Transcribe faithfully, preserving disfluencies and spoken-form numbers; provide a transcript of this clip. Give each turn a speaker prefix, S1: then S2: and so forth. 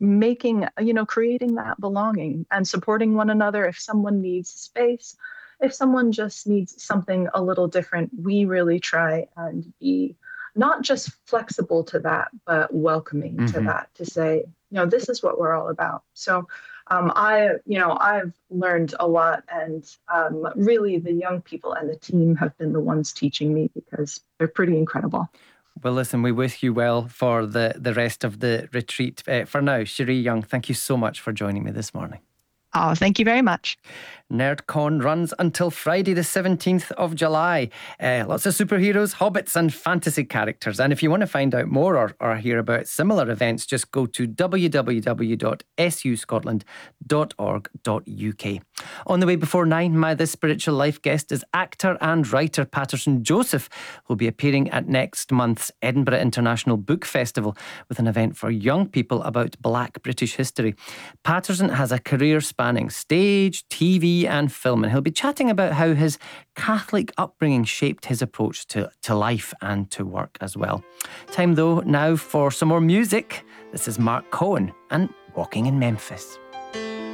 S1: making, you know, creating that belonging and supporting one another. If someone needs space, if someone just needs something a little different, we really try and be not just flexible to that, but welcoming to
S2: Mm-hmm.
S1: that, to say, you know, this is what we're all about. So um, I, you know, I've learned a lot, and um, really the young people and the team have been the ones teaching me because they're pretty incredible.
S2: Well, listen, we wish you well for the, the rest of the retreat. Uh, for now, Cherie Young, thank you so much for joining me this morning.
S1: Oh, thank you very much.
S2: NerdCon runs until Friday the seventeenth of July. Uh, lots of superheroes, hobbits and fantasy characters. And if you want to find out more or, or hear about similar events, just go to w w w dot s u scotland dot org dot u k. On the way before nine, my This Spiritual Life guest is actor and writer Patterson Joseph, who'll be appearing at next month's Edinburgh International Book Festival with an event for young people about Black British history. Patterson has a career spanning stage, T V and film, and he'll be chatting about how his Catholic upbringing shaped his approach to, to life and to work as well. Time though now for some more music. This is Mark Cohen and Walking in Memphis.